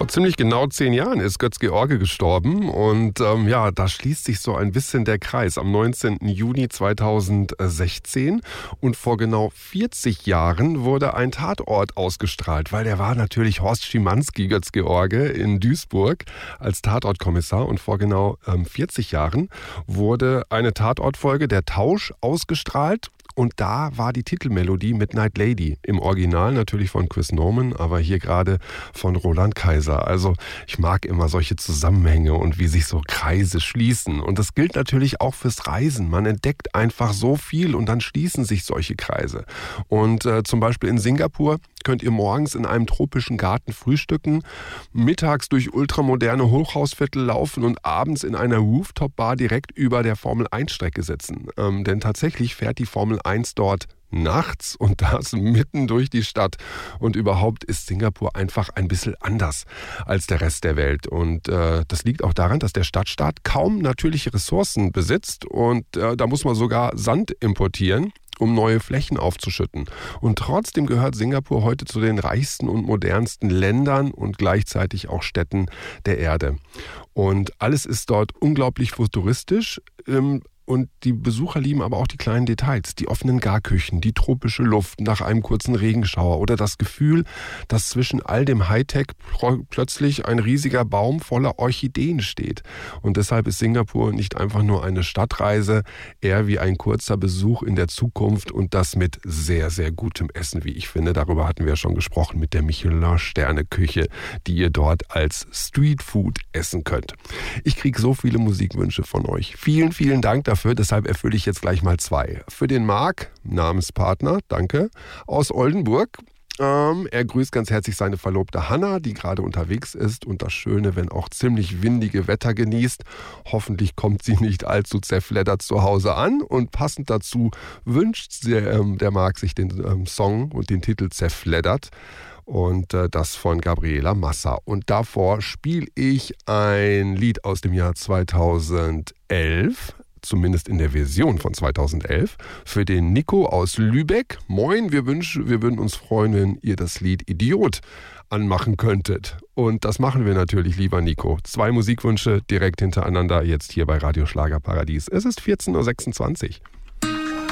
Vor ziemlich genau 10 Jahren ist Götz-George gestorben und da schließt sich so ein bisschen der Kreis. Am 19. Juni 2016 und vor genau 40 Jahren wurde ein Tatort ausgestrahlt, weil der war natürlich Horst Schimanski, Götz-George, in Duisburg als Tatortkommissar und vor genau 40 Jahren wurde eine Tatortfolge, Der Tausch, ausgestrahlt. Und da war die Titelmelodie Midnight Lady, im Original natürlich von Chris Norman, aber hier gerade von Roland Kaiser. Also ich mag immer solche Zusammenhänge und wie sich so Kreise schließen. Und das gilt natürlich auch fürs Reisen. Man entdeckt einfach so viel und dann schließen sich solche Kreise. Und zum Beispiel in Singapur könnt ihr morgens in einem tropischen Garten frühstücken, mittags durch ultramoderne Hochhausviertel laufen und abends in einer Rooftop-Bar direkt über der Formel-1-Strecke sitzen. Denn tatsächlich fährt die Formel 1 dort nachts und das mitten durch die Stadt. Und überhaupt ist Singapur einfach ein bisschen anders als der Rest der Welt. Und das liegt auch daran, dass der Stadtstaat kaum natürliche Ressourcen besitzt und da muss man sogar Sand importieren, um neue Flächen aufzuschütten. Und trotzdem gehört Singapur heute zu den reichsten und modernsten Ländern und gleichzeitig auch Städten der Erde. Und alles ist dort unglaublich futuristisch. Und die Besucher lieben aber auch die kleinen Details, die offenen Garküchen, die tropische Luft nach einem kurzen Regenschauer oder das Gefühl, dass zwischen all dem Hightech plötzlich ein riesiger Baum voller Orchideen steht. Und deshalb ist Singapur nicht einfach nur eine Stadtreise, eher wie ein kurzer Besuch in der Zukunft und das mit sehr, sehr gutem Essen, wie ich finde. Darüber hatten wir ja schon gesprochen mit der Michelin-Sterne-Küche, die ihr dort als Streetfood essen könnt. Ich kriege so viele Musikwünsche von euch. Vielen, vielen Dank dafür. Deshalb erfülle ich jetzt gleich mal 2. Für den Marc, Namenspartner, danke, aus Oldenburg. Er grüßt ganz herzlich seine Verlobte Hanna, die gerade unterwegs ist und das schöne, wenn auch ziemlich windige Wetter genießt. Hoffentlich kommt sie nicht allzu zerfleddert zu Hause an. Und passend dazu wünscht der Marc sich den Song und den Titel Zerfleddert. Und das von Gabriela Massa. Und davor spiele ich ein Lied aus dem Jahr 2011, zumindest in der Version von 2011, für den Nico aus Lübeck. Moin, wir würden uns freuen, wenn ihr das Lied Idiot anmachen könntet. Und das machen wir natürlich, lieber Nico. 2 Musikwünsche direkt hintereinander, jetzt hier bei Radio Schlagerparadies. Es ist 14.26 Uhr.